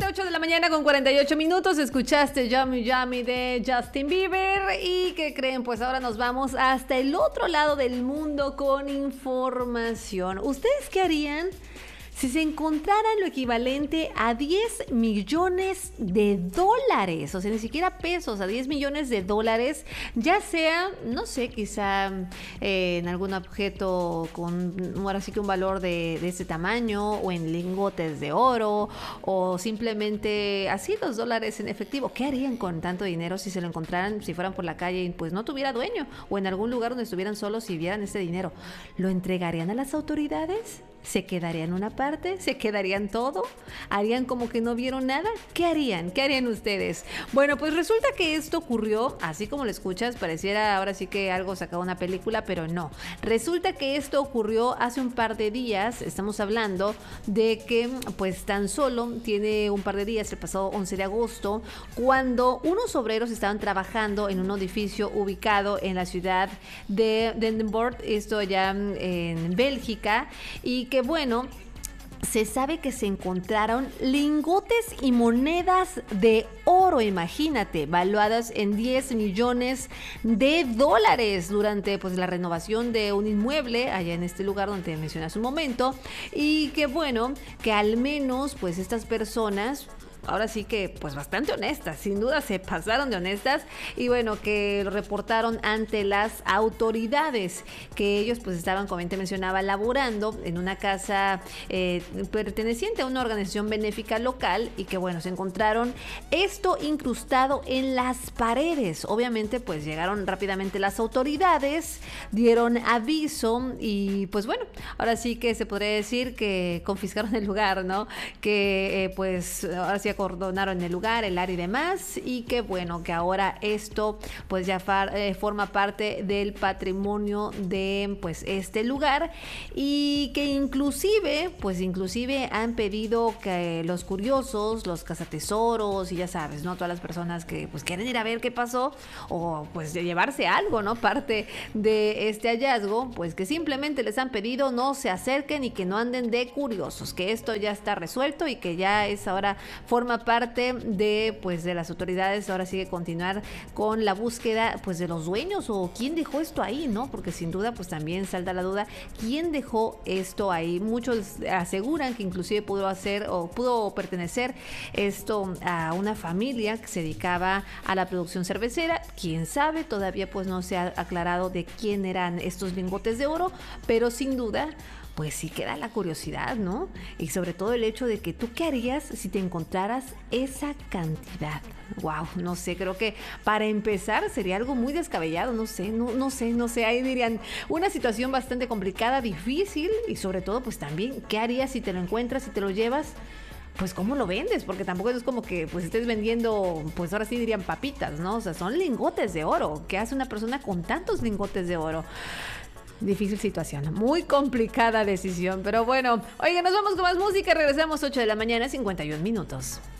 8 de la mañana con 48 minutos. Escuchaste Yummy Yummy de Justin Bieber. ¿Y qué creen? Pues ahora nos vamos hasta el otro lado del mundo con información. ¿Ustedes qué harían si se encontraran lo equivalente a 10 millones de dólares? O sea, ni siquiera pesos, a 10 millones de dólares, ya sea, no sé, quizá en algún objeto con ahora sí que un valor de ese tamaño, o en lingotes de oro, o simplemente así los dólares en efectivo. ¿Qué harían con tanto dinero si se lo encontraran, si fueran por la calle y pues no tuviera dueño, o en algún lugar donde estuvieran solos y vieran ese dinero? ¿Lo entregarían a las autoridades? ¿Se quedarían una parte? ¿Se quedarían todo? ¿Harían como que no vieron nada? ¿Qué harían? ¿Qué harían ustedes? Bueno, pues resulta que esto ocurrió, así como lo escuchas, pareciera ahora sí que algo sacado de una película, pero no. Resulta que esto ocurrió hace un par de días. Estamos hablando de que pues tan solo tiene un par de días, el pasado 11 de agosto, cuando unos obreros estaban trabajando en un edificio ubicado en la ciudad de Dendermonde, esto ya en Bélgica, y que bueno, se sabe que se encontraron lingotes y monedas de oro, imagínate, valuadas en 10 millones de dólares durante pues la renovación de un inmueble allá en este lugar donde te mencioné hace un momento. Y que bueno, que al menos pues estas personas, ahora sí que pues bastante honestas, sin duda se pasaron de honestas, y bueno, que lo reportaron ante las autoridades, que ellos pues estaban, como te mencionaba, laborando en una casa perteneciente a una organización benéfica local, y que bueno, se encontraron esto incrustado en las paredes. Obviamente pues llegaron rápidamente las autoridades, dieron aviso y pues bueno, ahora sí que se podría decir que confiscaron el lugar, ¿no? Que pues ahora sí acordonaron el lugar, el área y demás, y que bueno, que ahora esto pues ya forma parte del patrimonio de pues este lugar, y que inclusive han pedido que los curiosos, los cazatesoros y ya sabes, ¿no? Todas las personas que pues quieren ir a ver qué pasó, o pues de llevarse algo, ¿no? Parte de este hallazgo, pues que simplemente les han pedido no se acerquen y que no anden de curiosos, que esto ya está resuelto y que ya es ahora forma parte de pues de las autoridades. Ahora sigue continuar con la búsqueda pues de los dueños, o quién dejó esto ahí, ¿no? Porque sin duda pues también salta la duda, ¿quién dejó esto ahí? Muchos aseguran que inclusive pudo pertenecer esto a una familia que se dedicaba a la producción cervecera. Quién sabe, todavía pues no se ha aclarado de quién eran estos lingotes de oro, pero sin duda pues sí queda la curiosidad, ¿no? Y sobre todo el hecho de que tú qué harías si te encontraras esa cantidad. Wow, no sé, creo que para empezar sería algo muy descabellado, no sé, ahí dirían una situación bastante complicada, difícil, y sobre todo pues también, ¿qué harías si te lo encuentras, si te lo llevas? Pues ¿cómo lo vendes? Porque tampoco es como que pues estés vendiendo, pues ahora sí dirían papitas, ¿no? O sea, son lingotes de oro. ¿Qué hace una persona con tantos lingotes de oro? Difícil situación, muy complicada decisión, pero bueno, oigan, nos vamos con más música, regresamos 8 de la mañana, 51 minutos.